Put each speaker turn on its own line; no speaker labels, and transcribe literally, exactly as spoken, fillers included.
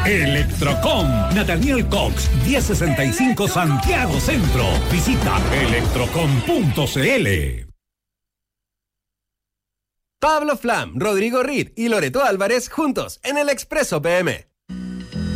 Electrocom, Nathaniel Cox, diez sesenta y cinco Santiago Centro. Visita electrocom punto c l.
Pablo Flam, Rodrigo Reed y Loreto Álvarez juntos en el Expreso P M.